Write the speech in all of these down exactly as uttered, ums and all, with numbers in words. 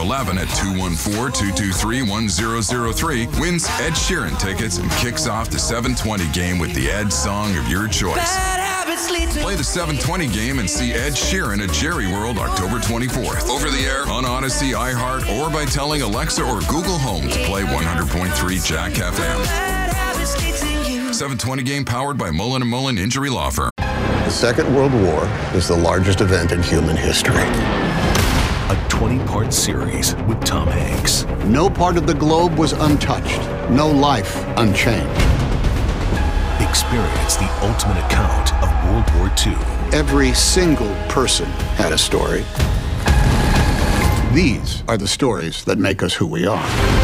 eleven at two one four, two two three, one zero zero three wins Ed Sheeran tickets and kicks off the seven twenty game with the Ed song of your choice. Play the seven twenty game and see Ed Sheeran at Jerry World October twenty-fourth. Over the air, on Odyssey, iHeart, or by telling Alexa or Google Home to play one hundred point three Jack F M. seven twenty game powered by Mullen and Mullen Injury Law Firm. The Second World War is the largest event in human history. A twenty-part series with Tom Hanks. No part of the globe was untouched. No life unchanged. Experience the ultimate account of World War Two. Every single person had a story. These are the stories that make us who we are.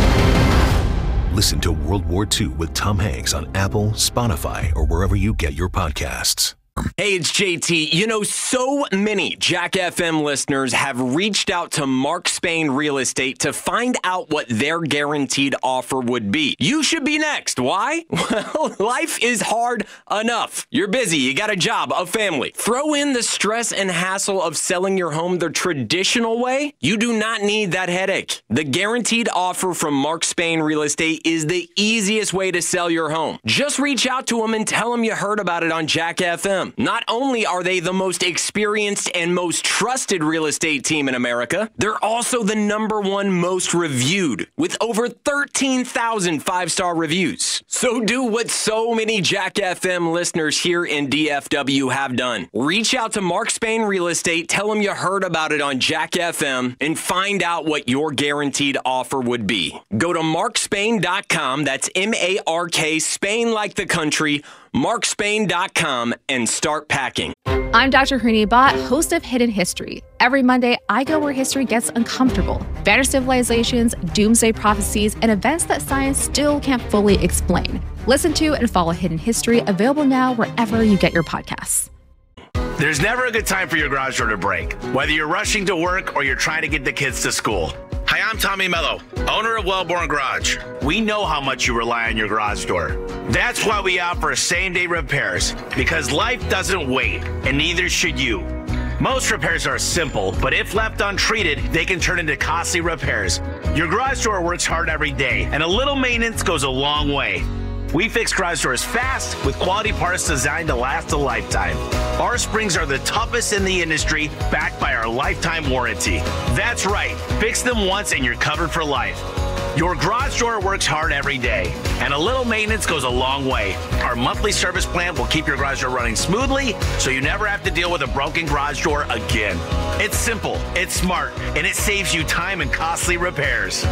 Listen to World War Two with Tom Hanks on Apple, Spotify, or wherever you get your podcasts. Hey, it's J T. You know, so many Jack F M listeners have reached out to Mark Spain Real Estate to find out what their guaranteed offer would be. You should be next. Why? Well, life is hard enough. You're busy. You got a job, a family. Throw in the stress and hassle of selling your home the traditional way. You do not need that headache. The guaranteed offer from Mark Spain Real Estate is the easiest way to sell your home. Just reach out to them and tell them you heard about it on Jack F M. Not only are they the most experienced and most trusted real estate team in America, they're also the number one most reviewed with over thirteen thousand five-star reviews. So do what so many Jack F M listeners here in D F W have done. Reach out to Mark Spain Real Estate, tell them you heard about it on Jack F M, and find out what your guaranteed offer would be. Go to mark spain dot com, that's M A R K, Spain like the country, mark spain dot com, and start packing. I'm Doctor Hooni Bhatt, host of Hidden History. Every Monday, I go where history gets uncomfortable. Vanished civilizations, doomsday prophecies, and events that science still can't fully explain. Listen to and follow Hidden History, available now wherever you get your podcasts. There's never a good time for your garage door to break, whether you're rushing to work or you're trying to get the kids to school. Hi, I'm Tommy Mello, owner of Wellborn Garage. We know how much you rely on your garage door. That's why we offer same-day repairs, because life doesn't wait, and neither should you. Most repairs are simple, but if left untreated, they can turn into costly repairs. Your garage door works hard every day, and a little maintenance goes a long way. We fix garage doors fast with quality parts designed to last a lifetime. Our springs are the toughest in the industry, backed by our lifetime warranty. That's right, fix them once and you're covered for life. Your garage door works hard every day, and a little maintenance goes a long way. Our monthly service plan will keep your garage door running smoothly, so you never have to deal with a broken garage door again. It's simple, it's smart, and it saves you time and costly repairs.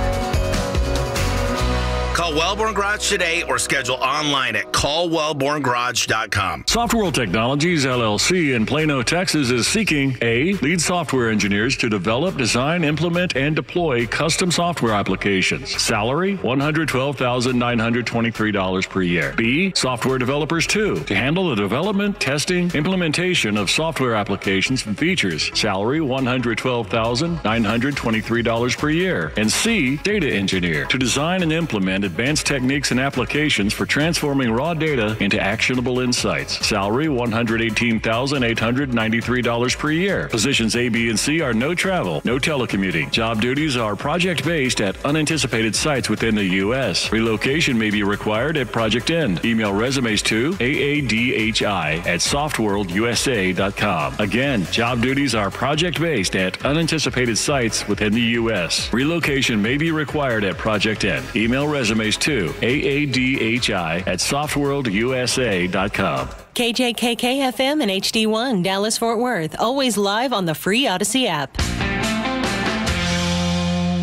Call Wellborn Garage today or schedule online at call wellborn garage dot com. Softworld Technologies, L L C in Plano, Texas is seeking A, lead software engineers to develop, design, implement, and deploy custom software applications. Salary, one hundred twelve thousand nine hundred twenty-three dollars per year. B, software developers two, to handle the development, testing, implementation of software applications and features. Salary, one hundred twelve thousand nine hundred twenty-three dollars per year. And C, data engineer, to design and implement advanced techniques and applications for transforming raw data into actionable insights. Salary, one hundred eighteen thousand eight hundred ninety-three dollars per year. Positions A, B, and C are no travel, no telecommuting. Job duties are project-based at unanticipated sites within the U S. Relocation may be required at project end. Email resumes to aadhi at softworld u s a dot com. Again, job duties are project-based at unanticipated sites within the U S. Relocation may be required at project end. Email resumes to aadhi at softworld u s a dot com. K J K K F M and H D one, Dallas Fort Worth. Always live on the free Odyssey app.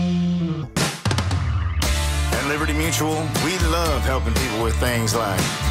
At Liberty Mutual, we love helping people with things like